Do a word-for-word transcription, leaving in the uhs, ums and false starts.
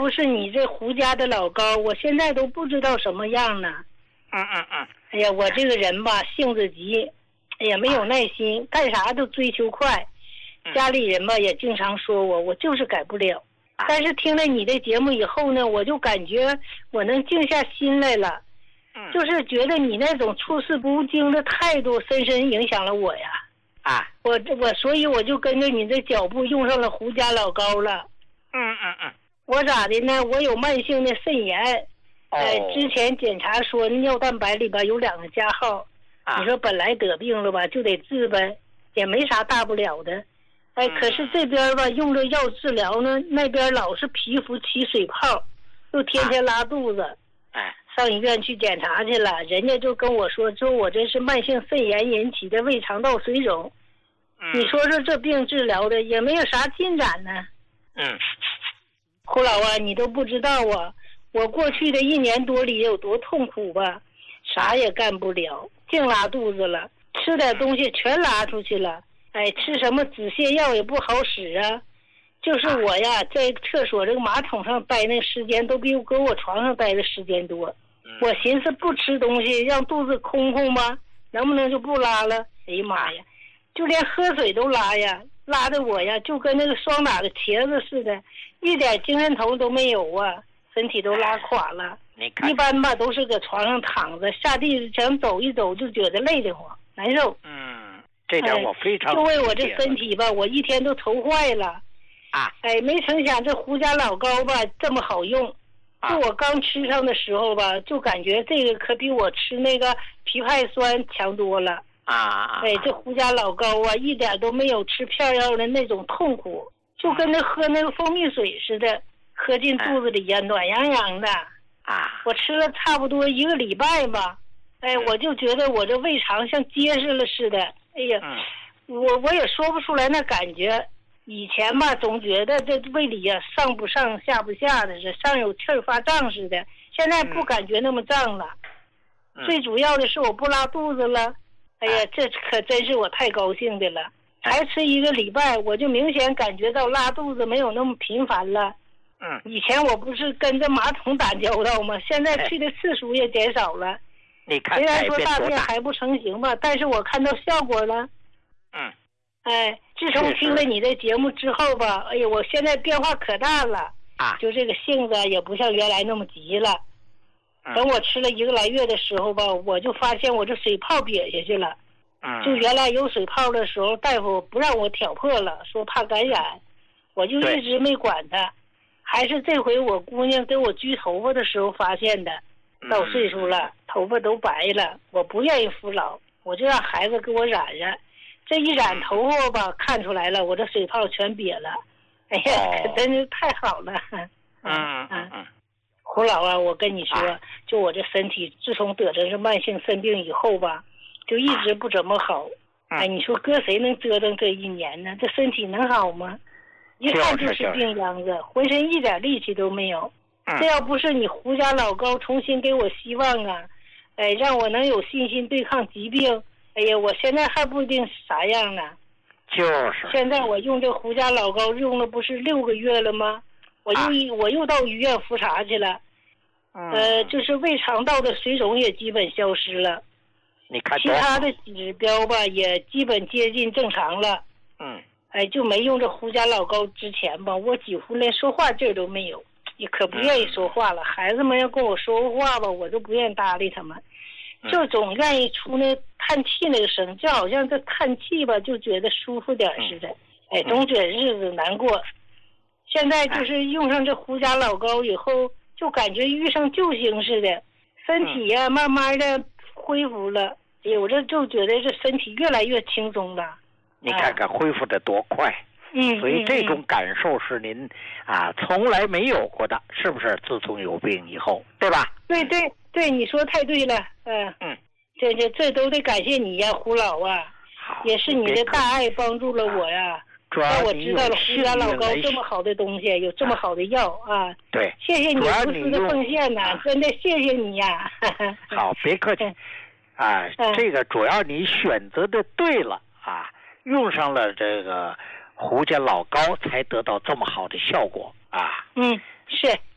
不是你这胡家的老高，我现在都不知道什么样呢。 嗯嗯嗯。 哎呀，我这个人吧，性子急，哎呀，没有耐心，啊、干啥都追求快。家里人吧也经常说我，我就是改不了。但是听了你的节目以后呢，我就感觉我能静下心来了。就是觉得你那种处事不惊的态度深深影响了我呀。 啊， 我我所以我就跟着你的脚步用上了胡家老高了。 嗯嗯嗯。 我咋的呢？我有慢性的肾炎。 哦。 呃，之前检查说尿蛋白里边有两个加号。啊。你说本来得病了吧，就得治呗，也没啥大不了的。哎，嗯、可是这边吧用着药治疗呢，那边老是皮肤起水泡，又天天拉肚子。 哎。啊， 上医院去检查去了，人家就跟我说，说我这是慢性肾炎引起的胃肠道水肿。嗯、你说说这病治疗的也没有啥进展呢。 嗯， 胡老啊，你都不知道啊，我过去的一年多里有多痛苦吧，啥也干不了，净拉肚子了，吃点东西全拉出去了。哎，吃什么止泻药也不好使啊。就是我呀，在厕所这个马桶上待那时间都比我搁我床上待的时间多。我寻思不吃东西让肚子空空吧，能不能就不拉了？哎呀妈呀，就连喝水都拉呀，拉的我呀就跟那个霜打的茄子似的，一点精神头都没有啊，身体都拉垮了。一般吧都是搁床上躺着，下地想走一走就觉得累得慌，难受。 嗯，这点我非常、 哎、就为我这身体吧，我一天都愁坏了。 啊， 哎，没成想这胡家老高吧这么好用。就我刚吃上的时候吧，就感觉这个可比我吃那个枇杷酸强多了啊！ 哎，这胡家老高啊，一点都没有吃片药的那种痛苦，就跟那喝那个蜂蜜水似的，喝进肚子里呀，暖洋洋的啊！ 我吃了差不多一个礼拜吧，哎，我就觉得我这胃肠像结实了似的，哎呀，我我也说不出来那感觉。以前吧，总觉得这胃里呀、啊、上不上下不下的，是上有气儿发胀似的。现在不感觉那么胀了，嗯、最主要的是我不拉肚子了。哎呀，这可真是我太高兴的了。才吃一个礼拜，我就明显感觉到拉肚子没有那么频繁了。 嗯， 以前我不是跟着马桶打交道吗？现在去的次数也减少了。 你看， 虽然说大便还不成形吧，但是我看到效果了。 嗯。 哎，自从听了你的节目之后吧，哎呀，我现在变化可大了啊！ 就这个性子也不像原来那么急了。 嗯、 等我吃了一个来月的时候吧，我就发现我这水泡瘪下去了。 嗯， 就原来有水泡的时候，大夫不让我挑破了，说怕感染，我就一直没管它。还是这回我姑娘给我焗头发的时候发现的。到岁数了，头发都白了，我不愿意服老，我就让孩子给我染染。这一染头发吧，看出来了，我这水泡全瘪了。哎呀， 哦、 可真是太好了。 嗯嗯嗯。 胡老啊，我跟你说，啊、就我这身体，自从得这是慢性肾病以后吧，就一直不怎么好。 啊、 哎，你说搁谁能折腾这一年呢？这身体能好吗？一看就是病秧子，浑身一点力气都没有。 嗯、 这要不是你胡家老高重新给我希望啊，哎，让我能有信心对抗疾病。哎呀，我现在还不一定啥样呢。 就是。 现在我用这胡家老高用了不是六个月了吗？我又、啊、我又到医院复查去了。 嗯、 呃，就是胃肠道的水肿也基本消失了。 你看。 其他的指标吧也基本接近正常了。 嗯。 哎，就没用这胡家老高之前吧，我几乎连说话劲儿都没有，也可不愿意说话了。嗯、孩子们要跟我说话吧，我都不愿意搭理他们。就总愿意出那叹气那个声，就好像这叹气吧，就觉得舒服点似的。哎，总觉得日子难过。现在就是用上这胡家老高以后，就感觉遇上救星似的，身体呀、啊、慢慢的恢复了。哎呀，我这就觉得这身体越来越轻松了。 你看看恢复的多快。 嗯。 所以这种感受是您啊从来没有过的，是不是？自从有病以后，对吧？ 对对对，你说太对了。嗯、呃、 嗯， 这这这都得感谢你呀，胡老啊。 好， 也是你的大爱帮助了我呀。让我知道了胡家老高这么好的东西，有这么好的药啊！ 对， 谢谢你无私的奉献呐、啊，真的谢谢你呀！ 好，别客气啊， 嗯、 这个主要你选择的对了啊，用上了这个胡家老高，才得到这么好的效果啊！ 嗯，是。